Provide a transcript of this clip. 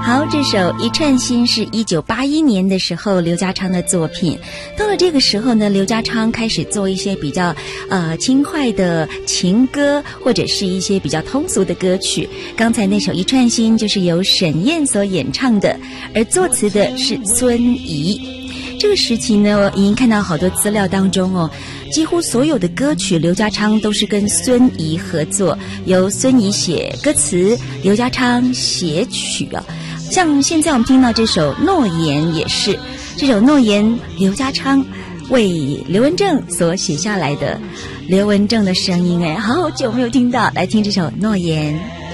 好，这首《一串心》是1981年的时候刘家昌的作品。到了这个时候呢，刘家昌开始做一些比较轻快的情歌，或者是一些比较通俗的歌曲。刚才那首《一串心》就是由沈燕所演唱的，而作词的是孙怡。这个时期呢，已经看到好多资料当中哦，几乎所有的歌曲刘家昌都是跟孙怡合作，由孙怡写歌词，刘家昌写曲啊。像现在我们听到这首《诺言》也是，这首《诺言》刘家昌为刘文正所写下来的，刘文正的声音好久没有听到，来听这首《诺言》。